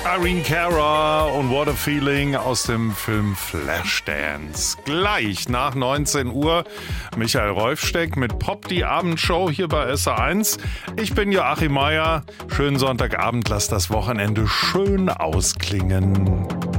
Irene Cara und What a Feeling aus dem Film Flashdance. Gleich nach 19 Uhr Michael Rolfsteck mit Pop, die Abendshow hier bei SA1. Ich bin Joachim Meier. Schönen Sonntagabend, lasst das Wochenende schön ausklingen.